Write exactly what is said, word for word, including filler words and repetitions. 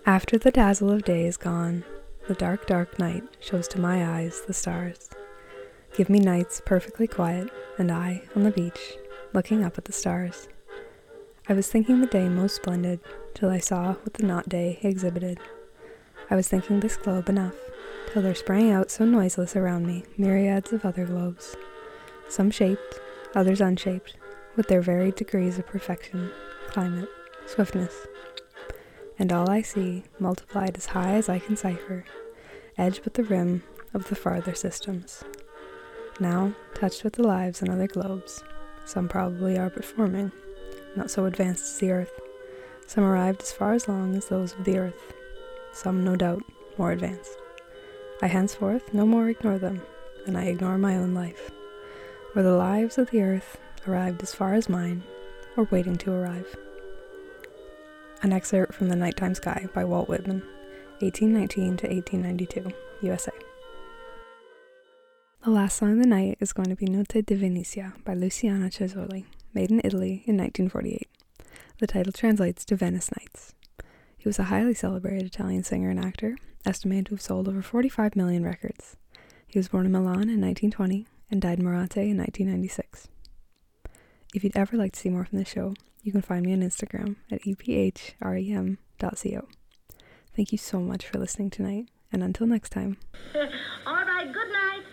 After the dazzle of day is gone, the dark, dark night shows to my eyes the stars. Give me nights perfectly quiet, and I, on the beach, looking up at the stars. I was thinking the day most splendid, till I saw what the not day exhibited. I was thinking this globe enough, till there sprang out so noiseless around me myriads of other globes, some shaped, others unshaped, with their varied degrees of perfection, climate, swiftness. And all I see, multiplied as high as I can cipher, edge but the rim of the farther systems. Now, touched with the lives in other globes, some probably are but forming, not so advanced as the earth, some arrived as far as long as those of the earth, some no doubt more advanced. I henceforth no more ignore them than I ignore my own life, or the lives of the earth arrived as far as mine, or waiting to arrive. An excerpt from The Nighttime Sky by Walt Whitman, eighteen nineteen to eighteen ninety-two, U S A. The last song of the night is going to be Notte di Venezia by Luciano Cersoli, made in Italy in nineteen forty-eight. The title translates to Venice Nights. He was a highly celebrated Italian singer and actor, estimated to have sold over forty-five million records. He was born in Milan in nineteen twenty and died in Morate in nineteen ninety-six. If you'd ever like to see more from the show, you can find me on Instagram at e p h rem dot co. Thank you so much for listening tonight, and until next time. All right, good night.